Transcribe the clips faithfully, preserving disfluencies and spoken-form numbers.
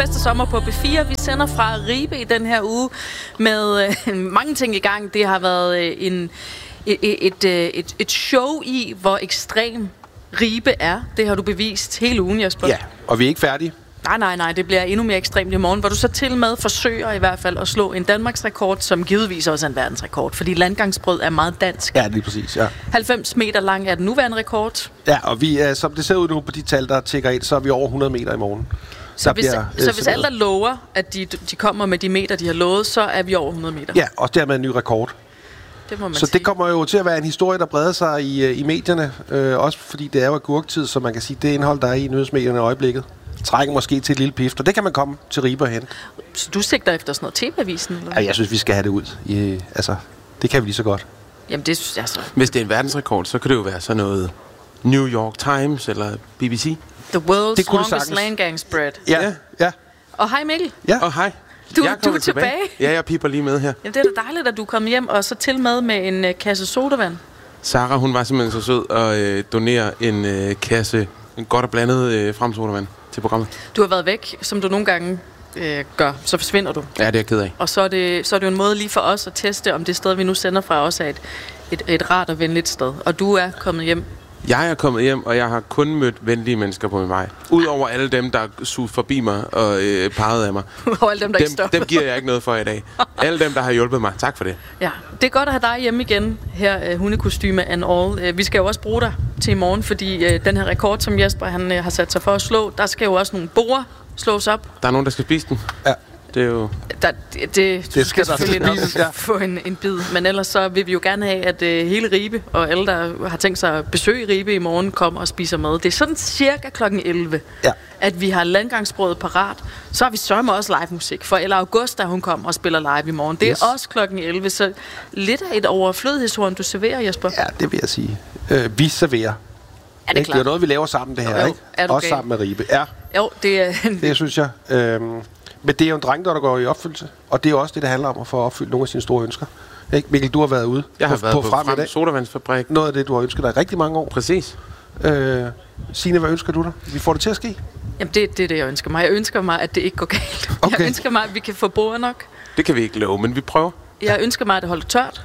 Bedste sommer på B fire. Vi sender fra Ribe i den her uge med øh, mange ting i gang. Det har været øh, en, et, et, et, et show i, hvor ekstrem Ribe er. Det har du bevist hele ugen, Jesper. Ja, og vi er ikke færdige. Nej, nej, nej. Det bliver endnu mere ekstremt i morgen, hvor du så til med forsøger i hvert fald at slå en Danmarks rekord, som givetvis også er en verdensrekord, fordi landgangsbrød er meget dansk. Ja, lige præcis, ja. halvfems meter lang er den nuværende rekord. Ja, og vi er, som det ser ud nu på de tal, der tækker ind, så er vi over hundrede meter i morgen. Så hvis, bliver, så øh, hvis alle der lover, at de, de kommer med de meter, de har lovet, så er vi over hundrede meter. Ja, og dermed en ny rekord. Det må man så sige. Det kommer jo til at være en historie, der breder sig i, i medierne. Øh, også fordi det er jo agurktid, så man kan sige, det indhold, der er i nyhedsmedierne i øjeblikket, trækker måske til et lille pift, og det kan man komme til Ribe og hente. Så du sigter efter sådan noget T V-avisen? Eller? Ja, jeg synes, vi skal have det ud. I, altså, det kan vi lige så godt. Jamen, det synes jeg så. Hvis det er en verdensrekord, så kan det jo være sådan noget New York Times eller B B C. The world's longest landgangsbread. Ja, ja. ja. Og hej Mikkel. Ja. Og hej. Du, du er tilbage. tilbage. Ja, jeg piper lige med her. Jamen, det er da dejligt, at du kom hjem, og så til med med en uh, kasse sodavand. Sarah, hun var simpelthen så sød at øh, donere en øh, kasse en godt og blandet øh, fremsodavand til programmet. Du har været væk, som du nogle gange øh, gør, så forsvinder du. Ja, det er jeg ked af. Og så er, det, så er det jo en måde lige for os at teste, om det sted, vi nu sender fra, også er et, et, et rart og venligt sted. Og du er kommet hjem. Jeg er kommet hjem, og jeg har kun mødt venlige mennesker på min vej. Udover alle dem, der suger forbi mig og øh, pegede af mig. Og alle dem, der dem, ikke stopper. Dem giver jeg ikke noget for i dag. Alle dem, der har hjulpet mig. Tak for det. Ja, det er godt at have dig hjemme igen, her uh, hundekostyme and all. Uh, vi skal jo også bruge dig til i morgen, fordi uh, den her rekord, som Jesper han, uh, har sat sig for at slå, der skal jo også nogle borde slås op. Der er nogen, der skal spise den. Ja. Det er jo... Der, det, det, det skal selvfølgelig nok spises, ja. få en, en bid. Men ellers så vil vi jo gerne have, at uh, hele Ribe og alle, der har tænkt sig at besøge Ribe i morgen, kommer og spiser mad. Det er sådan cirka klokken elleve, ja. at vi har landgangsbrødet parat. Så har vi sørme også live musik, for Ella Augusta, hun kommer og spiller live i morgen. Det er yes. også klokken elleve, så lidt af et overflødighedshorn, du serverer, Jesper. Ja, det vil jeg sige. Øh, vi serverer. Er det, det er noget, vi laver sammen, det her, jo, jo. ikke? Også okay. sammen med Ribe. Ja. Jo, det er... det synes jeg. Øhm, men det er jo en dreng, der går i opfyldelse. Og det er jo også det, det handler om at få opfyldt nogle af sine store ønsker. Ikke? Mikkel, du har været ude jeg har på, været på, på frem, frem sodavandsfabrik. Noget af det, du har ønsket dig i rigtig mange år. Præcis. Øh, Signe, hvad ønsker du dig? Vi får det til at ske? Jamen, det, det er det, jeg ønsker mig. Jeg ønsker mig, at det ikke går galt. Okay. Jeg ønsker mig, at vi kan få bord nok. Det kan vi ikke love, men vi prøver. Jeg ønsker mig, at det holder tørt.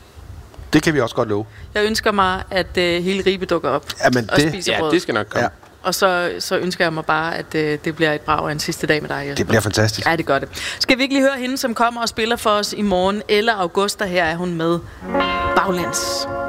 Det kan vi også godt love. Jeg ønsker mig, at uh, hele Ribe dukker op Jamen, og det, spiser ja, brød. det skal nok komme. Ja. Og så, så ønsker jeg mig bare, at uh, det bliver et brag af en sidste dag med dig, Jesper. Det bliver fantastisk. Ja, det gør det. Skal vi ikke lige høre hende, som kommer og spiller for os i morgen? Ella Augusta, her er hun med Baglands.